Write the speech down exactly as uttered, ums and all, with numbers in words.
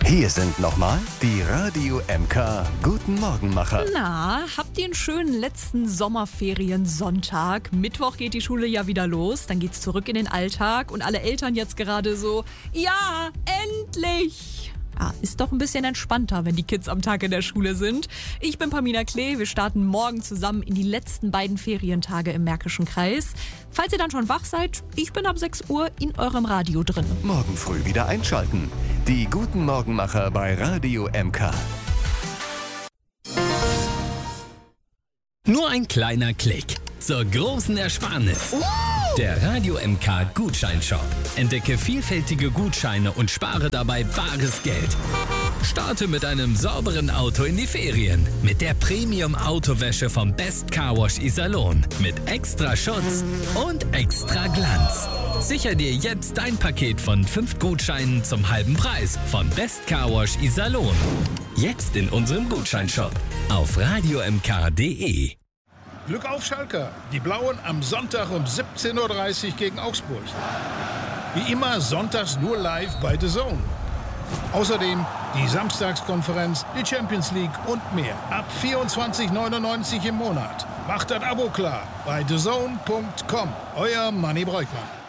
Hier sind nochmal die Radio M K Guten Morgenmacher. Na, habt ihr einen schönen letzten Sommerferien-Sonntag? Mittwoch geht die Schule ja wieder los, dann geht's zurück in den Alltag und alle Eltern jetzt gerade so, ja, endlich! Ja, ist doch ein bisschen entspannter, wenn die Kids am Tag in der Schule sind. Ich bin Pamina Klee, wir starten morgen zusammen in die letzten beiden Ferientage im Märkischen Kreis. Falls ihr dann schon wach seid, ich bin ab sechs Uhr in eurem Radio drin. Morgen früh wieder einschalten. Die Guten Morgenmacher bei Radio M K. Nur ein kleiner Klick zur großen Ersparnis. Der Radio M K Gutscheinshop. Entdecke vielfältige Gutscheine und spare dabei bares Geld. Starte mit einem sauberen Auto in die Ferien. Mit der Premium-Autowäsche vom Best Car Wash Iserlohn. Mit extra Schutz und extra Glanz. Sicher dir jetzt dein Paket von fünf Gutscheinen zum halben Preis von Best Car Wash Iserlohn. Jetzt in unserem Gutscheinshop auf radio m k punkt d e. Glück auf Schalke. Die Blauen am Sonntag um siebzehn Uhr dreißig gegen Augsburg. Wie immer sonntags nur live bei The Zone. Außerdem die Samstagskonferenz, die Champions League und mehr. Ab vierundzwanzig neunundneunzig im Monat. Macht das Abo klar bei the zone punkt com. Euer Manni Breukmann.